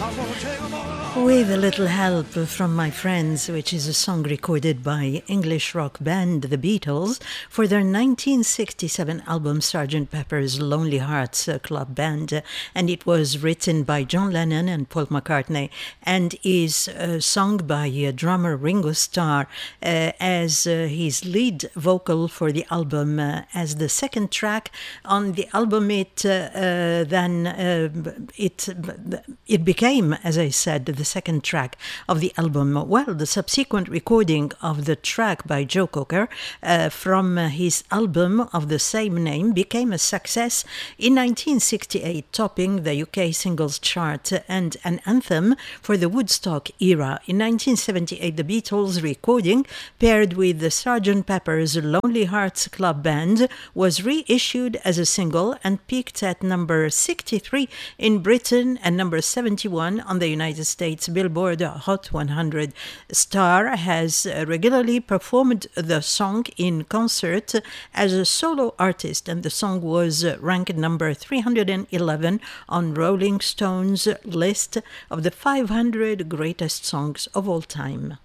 With a little help from my friends, which is a song recorded by English rock band The Beatles for their 1967 album Sgt. Pepper's Lonely Hearts Club Band, and it was written by John Lennon and Paul McCartney and is sung by drummer Ringo Starr as his lead vocal for the album. As the second track on the album, it became, as I said, the second track of the album. Well, the subsequent recording of the track by Joe Cocker from his album of the same name became a success in 1968, topping the UK singles chart and an anthem for the Woodstock era. In 1978, the Beatles recording, paired with the Sgt. Pepper's Lonely Hearts Club Band, was reissued as a single and peaked at number 63 in Britain and number 71 on the United States Billboard Hot 100. Starr has regularly performed the song in concert as a solo artist, and the song was ranked number 311 on Rolling Stone's list of the 500 greatest songs of all time.